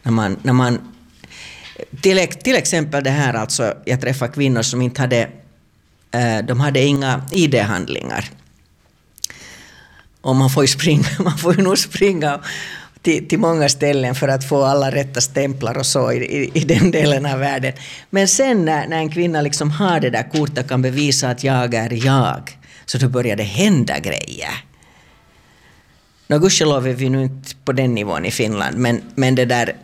När man till exempel det här, alltså jag träffar kvinnor som inte hade, de hade inga ID-handlingar. Och man får ju nog springa till många ställen för att få alla rätta stämplar och så i den delen av världen. Men sen när en kvinna liksom har det där kortet, kan bevisa att jag är jag, så då börjar det hända grejer. Gudskelov är vi nu inte på den nivån i Finland, men det där...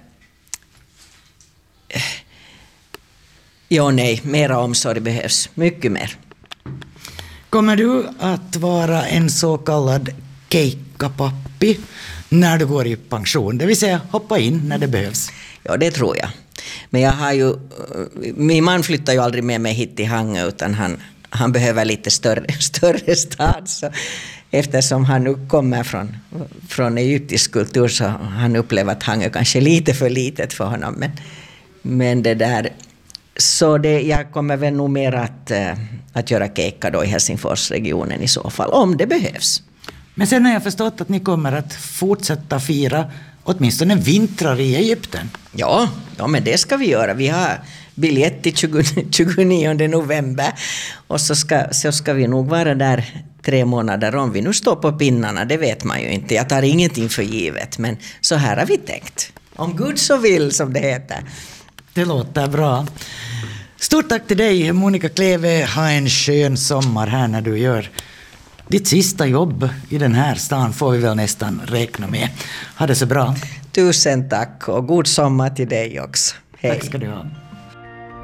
Ja, nej, mera omsorg behövs. Mycket mer. Kommer du att vara en så kallad keikkapappi när du går i pension? Det vill säga hoppa in när det behövs. Ja, det tror jag. Men jag har ju... Min man flyttar ju aldrig med mig hit till Hangö, utan han behöver lite större stad. Så eftersom han nu kommer från egyptisk kultur, så han upplever att Hangö kanske är lite för litet för honom. Men det där... Så jag kommer väl nog mer att göra keikka då i Helsingforsregionen i så fall, om det behövs. Men sen har jag förstått att ni kommer att fortsätta fira åtminstone vintrar i Egypten. Ja, men det ska vi göra. Vi har biljett till 29 november och så ska vi nog vara där 3 månader. Om vi nu står på pinnarna, det vet man ju inte. Jag tar ingenting för givet, men så här har vi tänkt. Om Gud så vill, som det heter. Det låter bra. Stort tack till dig, Monica Kleve. Ha en skön sommar här när du gör ditt sista jobb i den här stan, får vi väl nästan räkna med. Ha det så bra. Tusen tack och god sommar till dig också. Hej. Tack ska du ha.